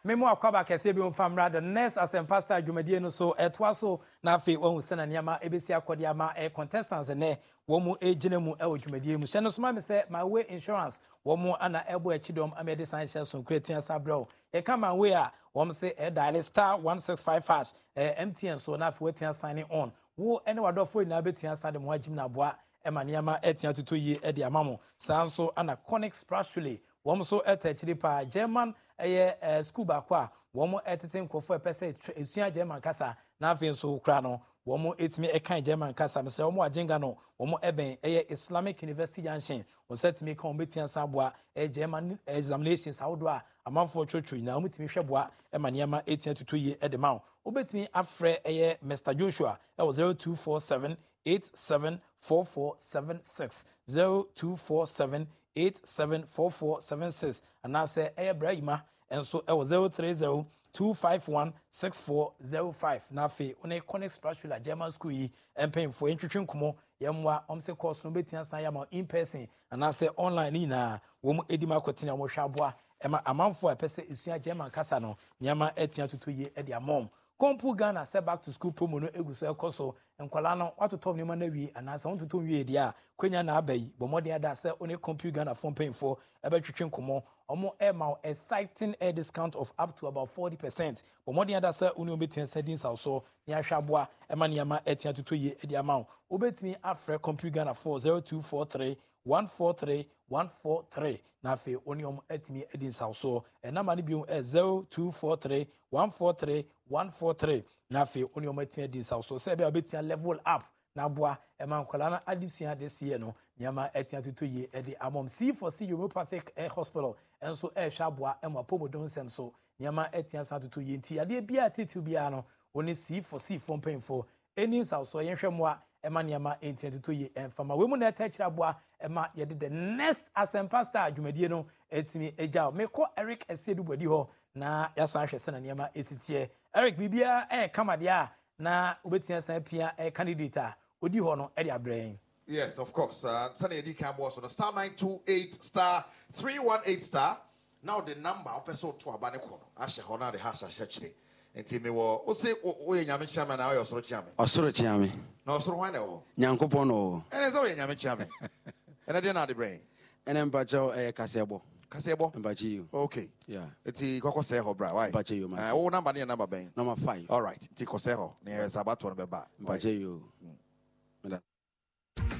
Memo akwaba kese bi famra the next pastor dwumadie no so etwa so na afi won sena niama ebesi akode ama contestants ne wo mu ejina mu e dwumadie mu hye no so ma me se my way insurance wo mu ana ebo achidom amede san hye so kwetia sabro e kama we a wo se e dial star 165 MTN so na afi wetia signing on wo ene wadofo ina betia sade mo agim na boa e ma niama etia tutoyi e de amamo sanso ana connect spiritually wom so etachiri pa German school ba kwa wom etete nkofo epese esua German kasa na afin so kra no wom etimi ekan German kasa mse wom ajenga no wom eben Islamic University Junction won setimi kan betian saboa German examinations awodo a amanfo chocho na wom timi hweboa e maniama etia tutoyi e de ma obetimi afre Mr Joshua 0247 874476 0247 874476 and I say Brahima and so 030 2516405 na fe one connect spiritual German school yi empaying for entry kumo yamwa omse course no betia san yama in person and I say online ni na wo mu edima kwetena mo hwaboa ema amanfo apese esua German kasa no nyama etia tutoye e dia mom Kompu Ghana say back to school promo no eguso ekoso enkwala no watotom ne ma na wi anasa wontotom wi dia kwenya na abai bomode ada say one Kompu Ghana phone paying for ebetwetwe nkomo omo ma exciting air discount of up to about 40%. Bomode ada say one obetien sedins also ne ahwaboa ema ne ma etia tutoye e dia ma obetimi afre Kompu Ghana 40243 143 na fe onium etimi edin sauso enama ni biun 0243 143 na fe onium etimi edin sauso se be obetia level up na boa ema nkola na adisua this year no nyama etia tutoye edi amom C4C Homeopathic Hospital enso hwaboa ema pomodon sem so nyama etia sa tutoye nti ade bia titu bia no oni C4C fompenfo eni sauso yenhwemoa ema nyama etia tutoye enfama we mu na etachira boa ema yede the next pastor adwumadie no etimi eja meko Eric Esiedu bodi ho na yasan hwese na nyama esitie Eric bibia kamadia na obetia san pia candidate odi ho no e de abrɛn. Yes, of course. Sunny Edi Cabo so the star 928 star 318 star. Now the number of person to abane kono. Ashe hona the hash ashechire. Enti me wo o se o ye nyame chiame na o ye osoro chiame. Osoro chiame. Na osoro hwan na o. Nyankopon no. Ene ze o ye nyame chiame. Ene de na the brain. Ene mpacho kasebo. Kasebo? Mpachi you. Okay. Yeah. Eti koko se ho bra. Why? Mpachi you man. O number ne number ben. Number 5. All right. Eti kose ho. Ne sabato no beba. Mpachi you.